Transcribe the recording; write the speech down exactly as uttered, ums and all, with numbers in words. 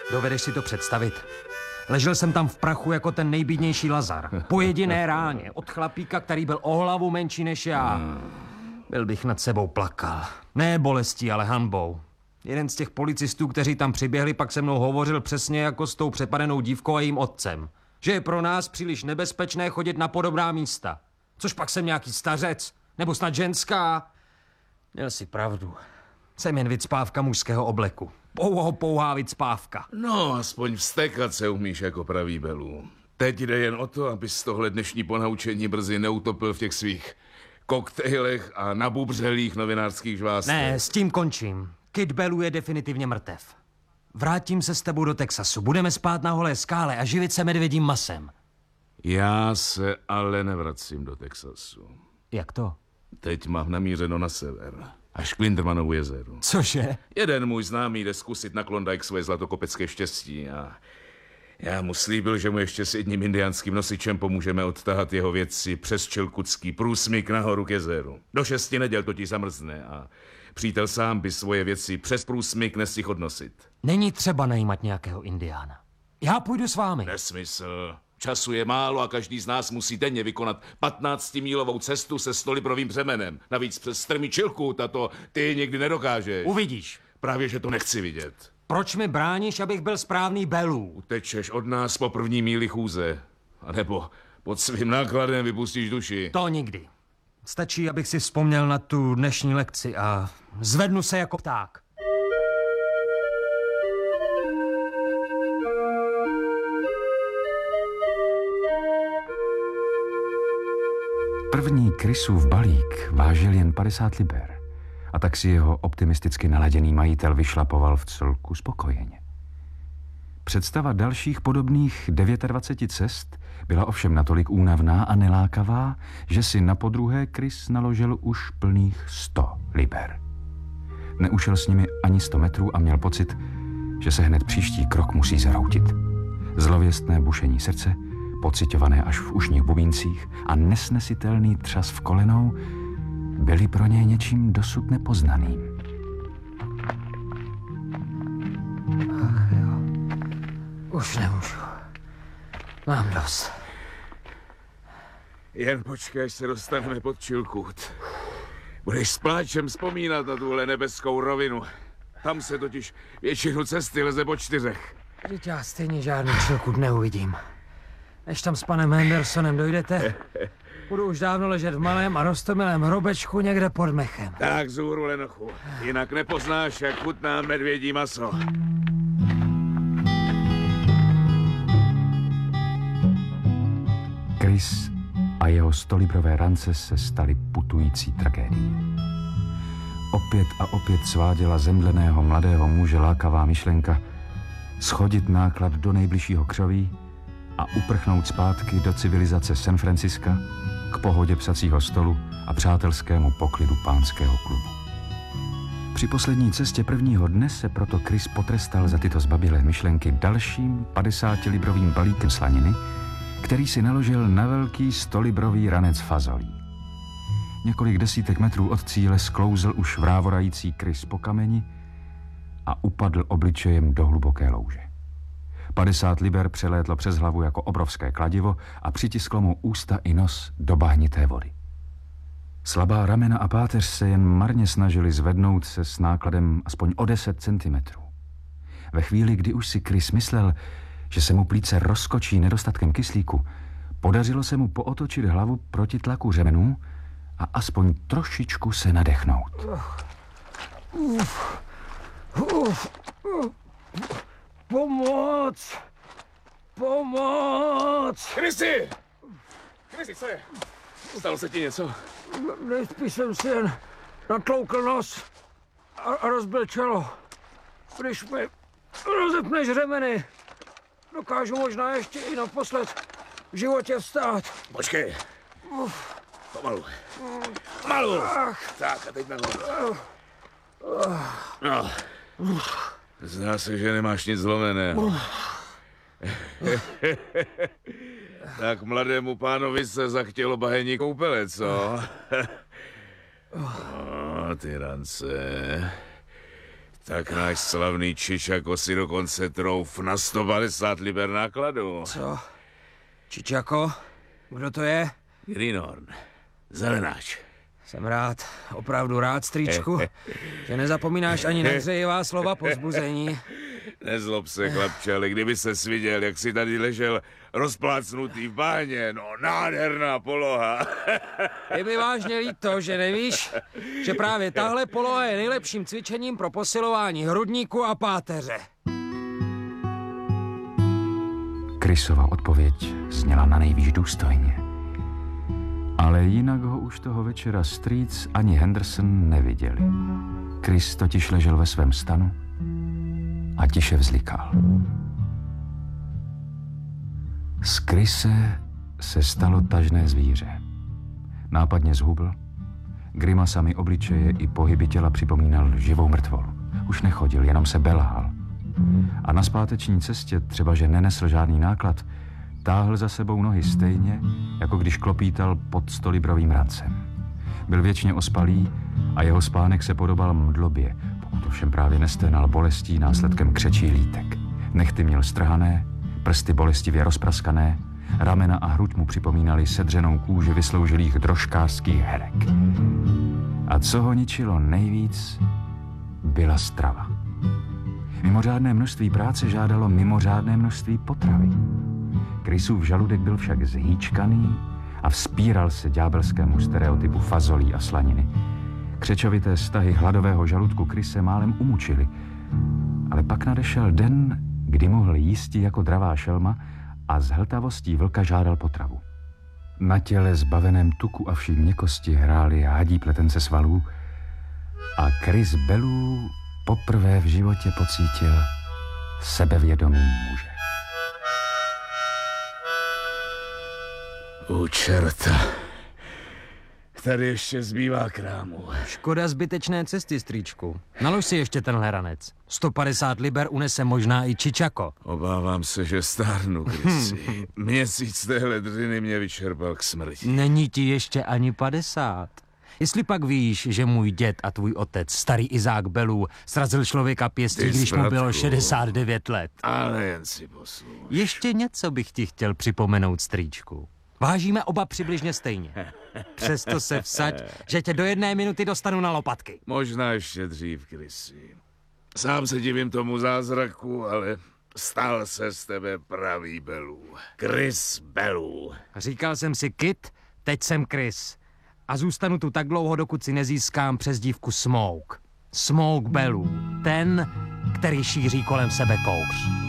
Dovedeš si to představit? Ležel jsem tam v prachu jako ten nejbídnější Lazar. Po jediné ráně. Od chlapíka, který byl o hlavu menší než já. Byl bych nad sebou plakal. Ne bolestí, ale hanbou. Jeden z těch policistů, kteří tam přiběhli, pak se mnou hovořil přesně jako s tou přepadenou dívkou a jejím otcem. Že je pro nás příliš nebezpečné chodit na podobná místa. Což pak jsem nějaký stařec. Nebo snad ženská. Měl si pravdu. Jsem jen vycpávka mužského obleku. Pouho pouhá vycpávka. No, aspoň vstékat se umíš jako pravý Belů. Teď jde jen o to, abys tohle dnešní ponaučení brzy neutopil v těch svých koktejlech a nabubřelých novinářských žvástech. Ne, s tím končím. Kid Belů je definitivně mrtev. Vrátím se s tebou do Texasu. Budeme spát na holé skále a živit se medvědím masem. Já se ale nevracím do Texasu. Jak to? Teď mám namířeno na sever. Až k Lindermanovu jezeru. Cože? Jeden můj známý jde zkusit na Klondike svoje zlatokopecké štěstí a já mu slíbil, že mu ještě s jedním indiánským nosičem pomůžeme odtahat jeho věci přes Čilkutský průsmyk nahoru k jezeru. Do šesti neděl totiž zamrzne a přítel sám by svoje věci přes průsmyk nestihl odnosit. Není třeba najímat nějakého indiána. Já půjdu s vámi. Nesmysl. Času je málo a každý z nás musí denně vykonat patnáctimílovou cestu se stolibrovým břemenem. Navíc přes strmý Čilkut a to ty nikdy nedokážeš. Uvidíš. Právě, že to nechci vidět. Proč mi bráníš, abych byl správný Belů? Utečeš od nás po první míli chůze. A nebo pod svým nákladem vypustíš duši. To nikdy. Stačí, abych si vzpomněl na tu dnešní lekci a zvednu se jako pták. První Chrisův balík vážil jen padesát liber a tak si jeho optimisticky naladěný majitel vyšlapoval v celku spokojeně. Představa dalších podobných dvaceti devíti cest byla ovšem natolik únavná a nelákavá, že si na podruhé Chris naložil už plných sto liber. Neušel s nimi ani sto metrů a měl pocit, že se hned příští krok musí zaroutit. Zlověstné bušení srdce, pociťované až v ušních bubíncích a nesnesitelný třas v kolenou byly pro něj něčím dosud nepoznaným. Ach jo, už nemůžu. Mám dost. Jen počkej, až se dostaneme pod Čilkut. Budeš s pláčem vzpomínat na tuhle nebeskou rovinu. Tam se totiž většinu cesty leze po čtyřech. Vždyť já stejně žádný Čilkut neuvidím. Než tam s panem Hendersonem dojdete, budu už dávno ležet v malém a roztomilém hrobečku někde pod mechem. Tak zůru, lenochu. Jinak nepoznáš, jak chutná medvědí maso. Chris a jeho stolibrové rance se staly putující tragédií. Opět a opět sváděla zemdleného mladého muže lákavá myšlenka schodit náklad do nejbližšího křoví a uprchnout zpátky do civilizace San Franciska, k pohodě psacího stolu a přátelskému poklidu pánského klubu. Při poslední cestě prvního dne se proto Chris potrestal za tyto zbabělé myšlenky dalším padesátilibrovým balíkem slaniny, který si naložil na velký stolibrový ranec fazolí. Několik desítek metrů od cíle sklouzl už vrávorající Chris po kameni a upadl obličejem do hluboké louže. Padesát liber přelétlo přes hlavu jako obrovské kladivo a přitisklo mu ústa i nos do bahnité vody. Slabá ramena a páteř se jen marně snažili zvednout se s nákladem aspoň o deset centimetrů. Ve chvíli, kdy už si Chris myslel, že se mu plíce rozkočí nedostatkem kyslíku, podařilo se mu pootočit hlavu proti tlaku řemenů a aspoň trošičku se nadechnout. Uf, uf, uf. Pomoc! Pomoc! Chrisy! Chrisy, co je? Stalo se ti něco? Nejspíš jsem si jen natloukl nos a, a rozbil čelo. Když mi rozepneš řemeny, dokážu možná ještě i naposled v životě vstát. Počkej. Uf. Pomalu. Pomalu. Ach. Tak a teď nahoru. No. Zdá se, že nemáš nic zlomeného. Tak mladému pánovi se zachtělo bahení koupele, co? O, ty rance. Tak náš slavný Čičako si dokonce trouf na sto padesát liber nákladu. Co? Čičako? Kdo to je? Greenhorn. Zelenáč. Jsem rád, opravdu rád, strýčku, že nezapomínáš ani na hřejivá slova povzbuzení. Nezlob se, chlapče, ale kdyby ses viděl, jak si tady ležel rozplácnutý v báně, no nádherná poloha. Je mi vážně líto, že nevíš, že právě tahle poloha je nejlepším cvičením pro posilování hrudníku a páteře. Chrisova odpověď zněla na nejvýš důstojně. Ale jinak ho už toho večera strýc ani Henderson neviděli. Chris totiž ležel ve svém stanu a tiše vzlikal. Z Chrise se stalo tažné zvíře. Nápadně zhubl, grimasami obličeje i pohyby těla připomínal živou mrtvolu. Už nechodil, jenom se belhal. A na zpáteční cestě, třeba že nenesl žádný náklad, táhl za sebou nohy stejně, jako když klopítal pod stolibrovým rancem. Byl věčně ospalý a jeho spánek se podobal mdlobě, pokud ovšem právě nesténal bolestí následkem křečí lítek. Nehty měl strhané, prsty bolestivě rozpraskané, ramena a hruď mu připomínaly sedřenou kůži vysloužilých drožkářských herek. A co ho ničilo nejvíc, byla strava. Mimořádné množství práce žádalo mimořádné množství potravy. Chrisův žaludek byl však zhýčkaný a vzpíral se ďábelskému stereotypu fazolí a slaniny. Křečovité stahy hladového žaludku Chrise málem umučily, ale pak nadešel den, kdy mohl jísti jako dravá šelma a s hltavostí vlka žádal potravu. Na těle zbaveném tuku a vší měkkosti hrály hadí pletence svalů a Chris Bellew poprvé v životě pocítil sebevědomí muže. U čerta. Tady ještě zbývá krámu. Škoda zbytečné cesty, strýčku. Nalož si ještě tenhle ranec. sto padesát liber unese možná i Čičako. Obávám se, že stárnu, Chrisi. Měsíc téhle dřiny mě vyčerpal k smrti. Není ti ještě ani padesát. Jestli pak víš, že můj děd a tvůj otec, starý Izák Bellew, srazil člověka pěstí, Ty když mu zbratku. bylo šedesát devět let. Ale jen si posluš. Ještě něco bych ti chtěl připomenout, strýčku. Vážíme oba přibližně stejně. Přesto se vsaď, že tě do jedné minuty dostanu na lopatky. Možná ještě dřív, Chrisi. Sám se divím tomu zázraku, ale stal se z tebe pravý Bellew. Chris Bellew. Říkal jsem si Kit, teď jsem Chris. A zůstanu tu tak dlouho, dokud si nezískám přezdívku Smoke. Smoke Bellew. Ten, který šíří kolem sebe kouř.